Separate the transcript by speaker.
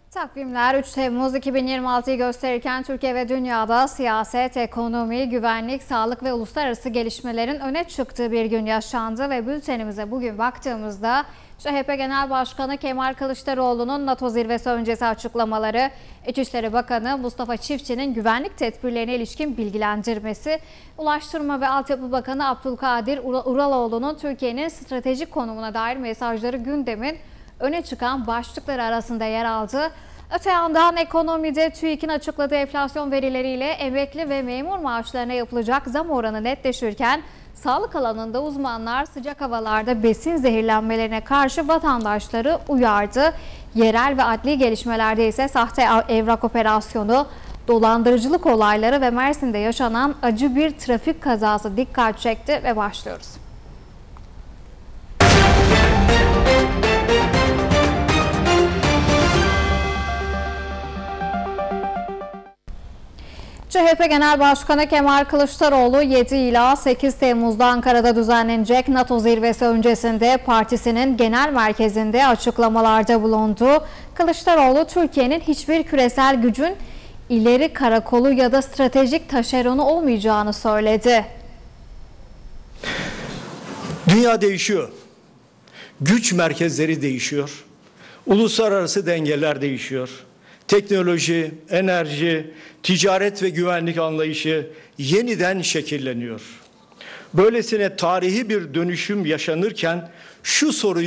Speaker 1: Takvimler 3 Temmuz 2026'yı gösterirken Türkiye ve dünyada siyaset, ekonomi, güvenlik, sağlık ve uluslararası gelişmelerin öne çıktığı bir gün yaşandı ve bültenimize bugün baktığımızda CHP Genel Başkanı Kemal Kılıçdaroğlu'nun NATO zirvesi öncesi açıklamaları, İçişleri Bakanı Mustafa Çiftçi'nin güvenlik tedbirlerine ilişkin bilgilendirmesi, Ulaştırma ve Altyapı Bakanı Abdülkadir Uraloğlu'nun Türkiye'nin stratejik konumuna dair mesajları gündemin öne çıkan başlıkları arasında yer aldı. Öte yandan ekonomide TÜİK'in açıkladığı enflasyon verileriyle emekli ve memur maaşlarına yapılacak zam oranı netleşirken sağlık alanında uzmanlar sıcak havalarda besin zehirlenmelerine karşı vatandaşları uyardı. Yerel ve adli gelişmelerde ise sahte evrak operasyonu, dolandırıcılık olayları ve Mersin'de yaşanan acı bir trafik kazası dikkat çekti ve başlıyoruz. CHP Genel Başkanı Kemal Kılıçdaroğlu 7 ila 8 Temmuz'da Ankara'da düzenlenecek NATO zirvesi öncesinde partisinin genel merkezinde açıklamalarda bulundu. Kılıçdaroğlu Türkiye'nin hiçbir küresel gücün ileri karakolu ya da stratejik taşeronu olmayacağını söyledi.
Speaker 2: Dünya değişiyor. Güç merkezleri değişiyor. Uluslararası dengeler değişiyor. Teknoloji, enerji, ticaret ve güvenlik anlayışı yeniden şekilleniyor. Böylesine tarihi bir dönüşüm yaşanırken şu soruyu